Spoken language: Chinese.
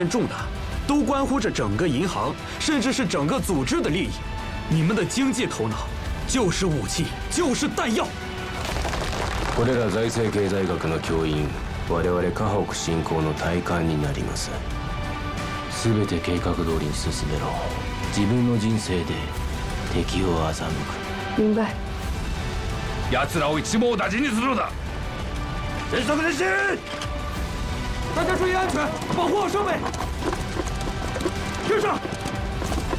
重大，都关乎着整个银行，甚至是整个组织的利益。你们的经济头脑就是武器，就是弹药。 これら財政経済学の教員、我々河北振興の体幹になります。全て計画通りに進めろ。自分の人生で敵を欺く。 明白。 奴らを一網打尽にするのだ。全速前進！ 大家注意安全，保护好设备。跟上！